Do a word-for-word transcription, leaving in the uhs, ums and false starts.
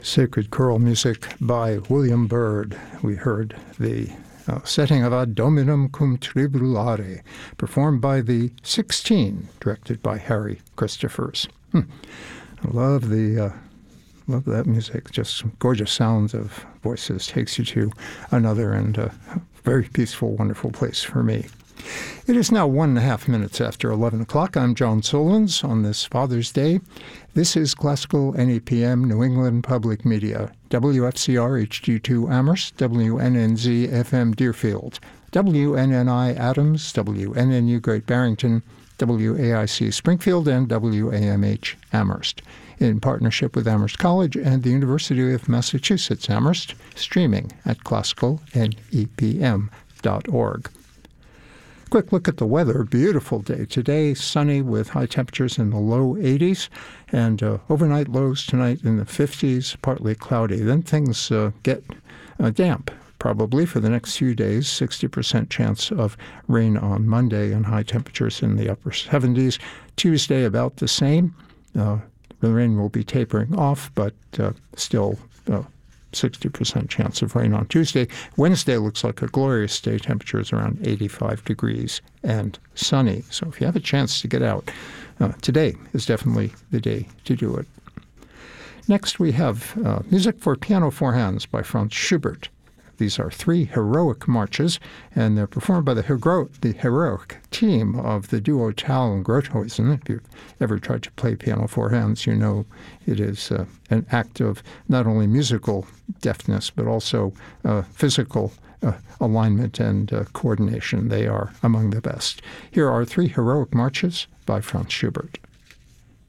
Sacred choral music by William Byrd. We heard the uh, setting of Ad Dominum cum Tribulare, performed by the Sixteen, directed by Harry Christophers. Hmm. I love the uh, love that music. Just some gorgeous sounds of voices. Takes you to another and uh, very peaceful, wonderful place for me. It is now one and a half minutes after eleven o'clock. I'm John Solons on this Father's Day. This is Classical N E P M, New England Public Media, W F C R H D two Amherst, W N N Z F M Deerfield, W N N I Adams, W N N U Great Barrington, W A I C Springfield, and W A M H Amherst, in partnership with Amherst College and the University of Massachusetts Amherst, streaming at classical N E P M dot org. Quick look at the weather. Beautiful day today, sunny with high temperatures in the low eighties, and uh, overnight lows tonight in the fifties, partly cloudy. Then things uh, get uh, damp, probably for the next few days. sixty percent chance of rain on Monday and high temperatures in the upper seventies. Tuesday about the same. Uh, the rain will be tapering off, but uh, still uh, sixty percent chance of rain on Tuesday. Wednesday looks like a glorious day. Temperatures around eighty-five degrees and sunny. So if you have a chance to get out, uh, today is definitely the day to do it. Next we have uh, music for piano four hands by Franz Schubert. These are three heroic marches, and they're performed by the, hero- the heroic team of the duo Tal and Grothuizen. If you've ever tried to play piano four hands, you know it is uh, an act of not only musical deftness, but also uh, physical uh, alignment and uh, coordination. They are among the best. Here are three heroic marches by Franz Schubert.